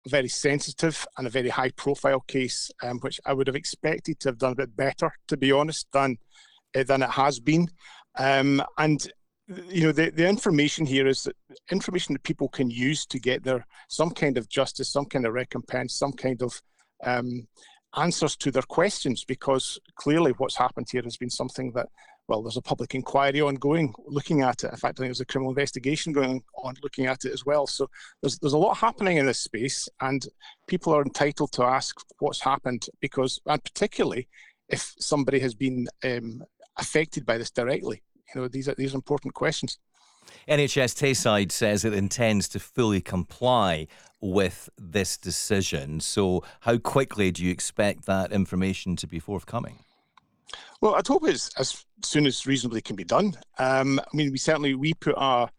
very sensitive and a very high-profile case, which I would have expected to have done a bit better, to be honest, than it has been. And the information here is that information that people can use to get some kind of justice, some kind of recompense, some kind of answers to their questions, because clearly what's happened here has been something that, well, there's a public inquiry ongoing looking at it. In fact, I think there's a criminal investigation going on looking at it as well. So there's a lot happening in this space, and people are entitled to ask what's happened, and particularly if somebody has been affected by this directly. These are important questions. NHS Tayside says it intends to fully comply with this decision. So how quickly do you expect that information to be forthcoming? Well, I'd hope it's as soon as reasonably can be done. We put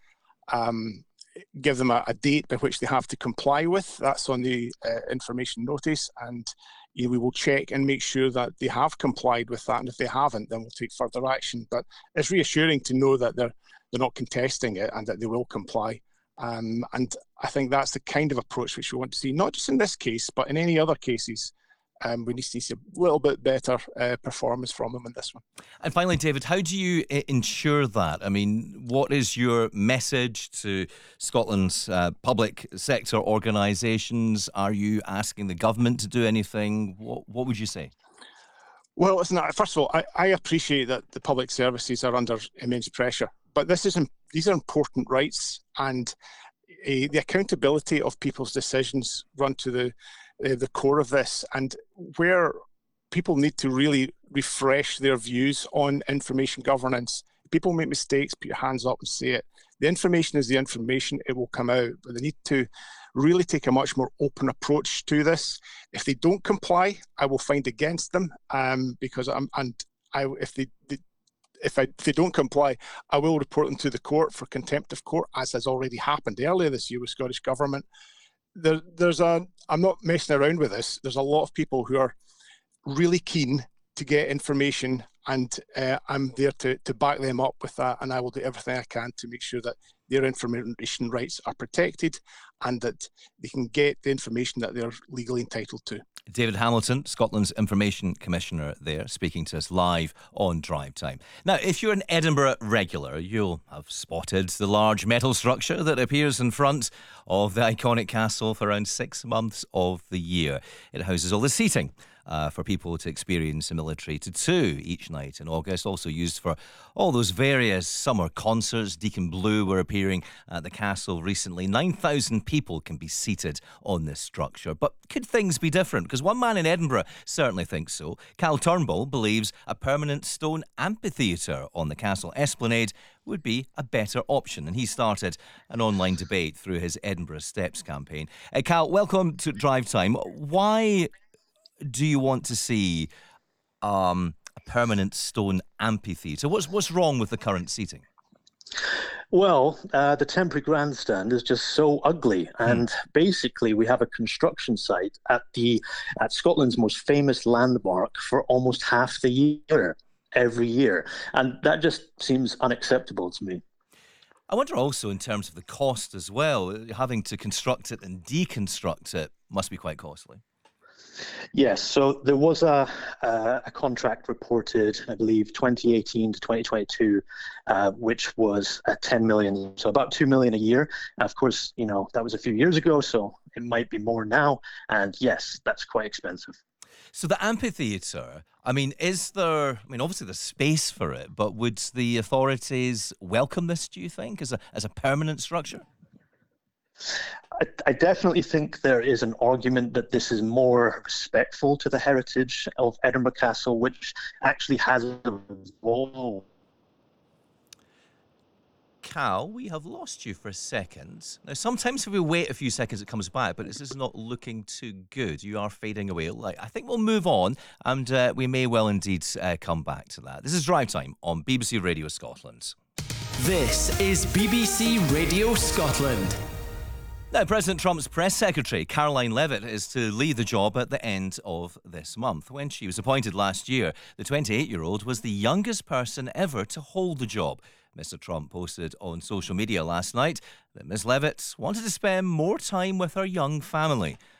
give them a date by which they have to comply with. That's on the information notice, and we will check and make sure that they have complied with that. And if they haven't, then we'll take further action. But it's reassuring to know that they're not contesting it and that they will comply. And I think that's the kind of approach which we want to see, not just in this case, but in any other cases. We need to see a little bit better performance from them in this one. And finally, David, how do you ensure that? I mean, what is your message to Scotland's public sector organisations? Are you asking the government to do anything? What would you say? Well, listen, first of all, I appreciate that the public services are under immense pressure, but these are important rights, and the accountability of people's decisions run to the core of this, and where people need to really refresh their views on information governance. People make mistakes, put your hands up and say it. The information is the information, it will come out, but they need to really take a much more open approach to this. If they don't comply, I will find against them, because if they don't comply, I will report them to the court for contempt of court, as has already happened earlier this year with Scottish Government. I'm not messing around with this. There's a lot of people who are really keen to get information, and I'm there to back them up with that, and I will do everything I can to make sure that their information rights are protected and that they can get the information that they're legally entitled to. David Hamilton, Scotland's Information Commissioner there, speaking to us live on Drive Time. Now, if you're an Edinburgh regular, you'll have spotted the large metal structure that appears in front of the iconic castle for around 6 months of the year. It houses all the seating for people to experience a military tattoo each night in August. Also used for all those various summer concerts. Deacon Blue were appearing at the castle recently. 9,000 people can be seated on this structure. But could things be different? Because one man in Edinburgh certainly thinks so. Cal Turnbull believes a permanent stone amphitheatre on the castle esplanade would be a better option. And he started an online debate through his Edinburgh Steps campaign. Cal, welcome to Drive Time. Why do you want to see a permanent stone amphitheatre? What's wrong with the current seating? Well, the temporary grandstand is just so ugly, and basically we have a construction site at Scotland's most famous landmark for almost half the year, every year, and that just seems unacceptable to me. I wonder also in terms of the cost as well. Having to construct it and deconstruct it must be quite costly. Yes, so there was a contract reported, I believe, 2018 to 2022, which was at 10 million, so about 2 million a year. And of course, that was a few years ago, so it might be more now. And yes, that's quite expensive. So the amphitheatre, obviously there's space for it, but would the authorities welcome this, do you think, as a permanent structure? I definitely think there is an argument that this is more respectful to the heritage of Edinburgh Castle, which actually has evolved. Cal, we have lost you for a second. Now, sometimes if we wait a few seconds, it comes back, but this is not looking too good. You are fading away. I think we'll move on, and we may well indeed come back to that. This is Drive Time on BBC Radio Scotland. This is BBC Radio Scotland. Now, President Trump's press secretary, Caroline Levitt, is to leave the job at the end of this month. When she was appointed last year, the 28-year-old was the youngest person ever to hold the job. Mr. Trump posted on social media last night that Ms. Levitt wanted to spend more time with her young family.